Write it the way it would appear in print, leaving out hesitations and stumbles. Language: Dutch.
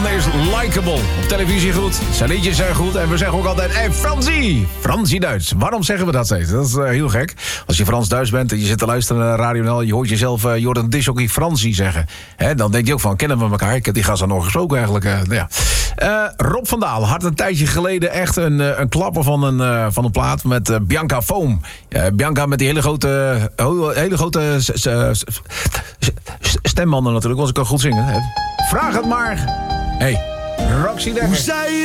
man is likable. Op televisie goed, zijn liedjes zijn goed. En we zeggen ook altijd, hey Fransie! Fransie Duits. Waarom zeggen we dat steeds? Dat is heel gek. Als je Frans-Duits bent en je zit te luisteren naar Radio NL... je hoort jezelf Jordan Disjockey Fransie zeggen. Dan denk je ook van, kennen we elkaar? Ik heb die gast al nog gesproken eigenlijk. Rob van Daal had een tijdje geleden echt een klapper van een plaat... met Bianca Foam. Bianca met die hele grote stembanden natuurlijk. Was ik al goed zingen. Vraag het maar. Hey, Roxy Dekker.